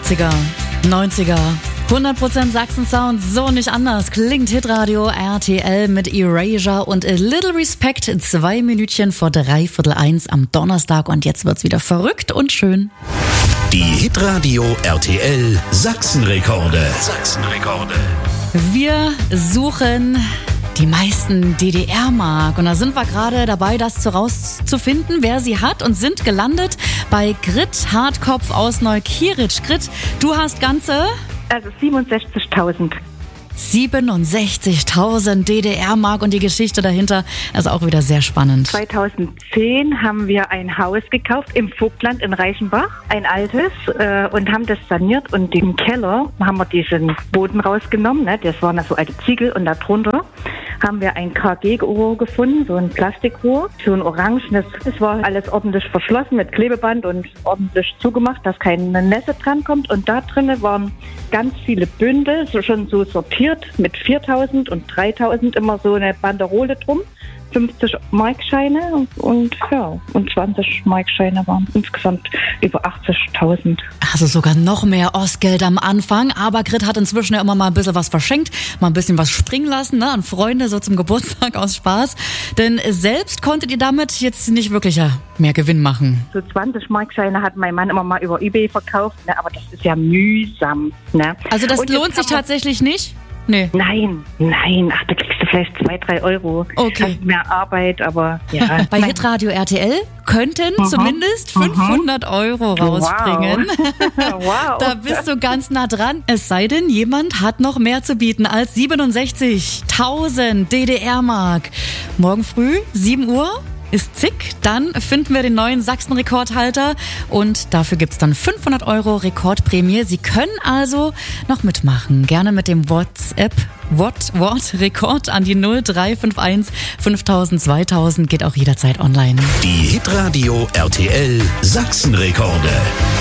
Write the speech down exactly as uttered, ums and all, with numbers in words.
achtziger, neunziger, hundert Prozent Sachsen-Sound, so nicht anders. Klingt Hitradio R T L mit Erasure und A Little Respect. Zwei Minütchen vor dreiviertel eins am Donnerstag und jetzt wird's wieder verrückt und schön. Die Hitradio R T L Sachsenrekorde. Sachsenrekorde. Wir suchen die meisten D D R-Mark. Und da sind wir gerade dabei, das rauszufinden, wer sie hat, und sind gelandet bei Grit Hartkopf aus Neukirch. Grit, du hast ganze... Also siebenundsechzigtausend. siebenundsechzigtausend D D R-Mark und die Geschichte dahinter ist auch wieder sehr spannend. zweitausendzehn haben wir ein Haus gekauft im Vogtland in Reichenbach, ein altes, äh, und haben das saniert, und im Keller haben wir diesen Boden rausgenommen, ne? Das waren so alte Ziegel, und darunter haben wir ein K G-Rohr gefunden, so ein Plastikrohr, so ein orangenes. Es war alles ordentlich verschlossen mit Klebeband und ordentlich zugemacht, dass keine Nässe dran kommt, und da drinnen waren ganz viele Bündel, so schon so sortiert mit viertausend und dreitausend, immer so eine Banderole drum. fünfzig Markscheine und ja, und zwanzig Markscheine waren insgesamt über achtzigtausend. Also sogar noch mehr Ostgeld am Anfang, aber Grit hat inzwischen ja immer mal ein bisschen was verschenkt, mal ein bisschen was springen lassen, ne, an Freunde, so zum Geburtstag aus Spaß. Denn selbst konntet ihr damit jetzt nicht wirklich mehr Gewinn machen. So zwanzig Markscheine hat mein Mann immer mal über eBay verkauft, ne, aber das ist ja mühsam. Ne? Also das und lohnt sich tatsächlich nicht? Nee. Nein, nein, ach, da kriegst du vielleicht zwei, drei Euro. Okay. Hast mehr Arbeit, aber ja. Bei Hitradio R T L könnten uh-huh. zumindest fünfhundert uh-huh. Euro rausspringen. Wow. Wow. Da bist du ganz nah dran. Es sei denn, jemand hat noch mehr zu bieten als siebenundsechzigtausend D D R-Mark. Morgen früh, sieben Uhr. Ist zick, dann finden wir den neuen Sachsen-Rekordhalter und dafür gibt's dann fünfhundert Euro Rekordprämie. Sie können also noch mitmachen. Gerne mit dem WhatsApp Wort, Wort Rekord an die null drei fünf eins fünftausend zweitausend, geht auch jederzeit online. Die Hitradio R T L Sachsenrekorde.